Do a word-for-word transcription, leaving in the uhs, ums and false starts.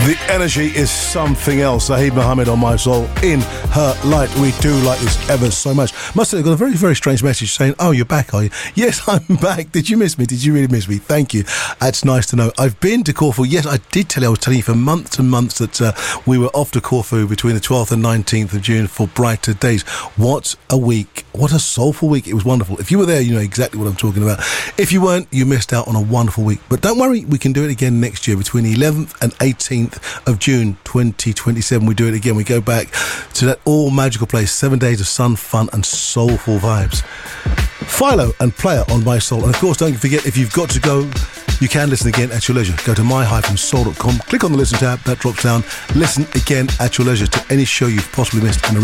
The energy is something else. Zahid Mohammed on My Soul in her light. We do like this ever so much. Must have got a very, very strange message saying, oh, you're back, are you? Yes, I'm back. Did you miss me? Did you really miss me? Thank you. That's nice to know. I've been to Corfu. Yes, I did tell you, I was telling you for months and months that uh, we were off to Corfu between the twelfth and nineteenth of June for brighter days. What a week. What a soulful week. It was wonderful. If you were there, you know exactly what I'm talking about. If you weren't, you missed out on a wonderful week. But don't worry, we can do it again next year between the eleventh and eighteenth of June twenty twenty-seven. We do it again. We go back to that all magical place. Seven days of sun, fun and soulful vibes. Philo and Player on My Soul. And of course, don't forget, if you've got to go, you can listen again at your leisure. Go to my soul dot com, click on the listen tab, that drops down. Listen again at your leisure to any show you've possibly missed and